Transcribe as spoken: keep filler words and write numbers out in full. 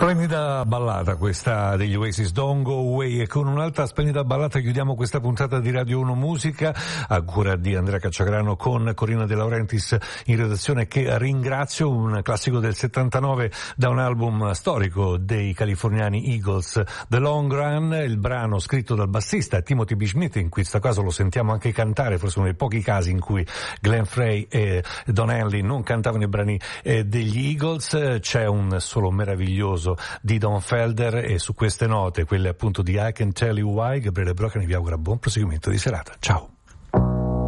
Splendida ballata questa degli Oasis, Don't Go Away, e con un'altra splendida ballata chiudiamo questa puntata di Radio uno Musica a cura di Andrea Cacciagrano con Corina De Laurentiis in redazione, che ringrazio. Un classico del settantanove da un album storico dei californiani Eagles, The Long Run, il brano scritto dal bassista Timothy B. Schmidt. In questo caso lo sentiamo anche cantare, forse uno dei pochi casi in cui Glenn Frey e Don Henley non cantavano i brani eh, degli Eagles. C'è un solo meraviglioso di Don Felder, e su queste note, quelle appunto di I Can Tell You Why, Gabriele Broccani vi augura buon proseguimento di serata. Ciao.